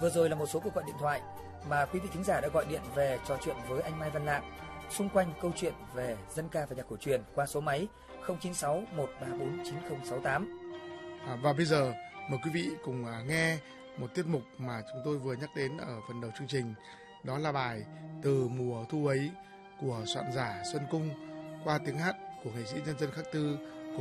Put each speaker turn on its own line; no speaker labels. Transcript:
Vừa rồi là một số cuộc gọi điện thoại mà quý vị thính giả đã gọi điện về trò chuyện với anh Mai Văn Lạng xung quanh câu chuyện về dân ca và nhạc cổ truyền qua số máy 096 134 9068.
Và bây giờ mời quý vị cùng nghe một tiết mục mà chúng tôi vừa nhắc đến ở phần đầu chương trình, đó là bài Từ mùa thu ấy của soạn giả Xuân Cung qua tiếng hát của nghệ sĩ nhân dân Khắc Tư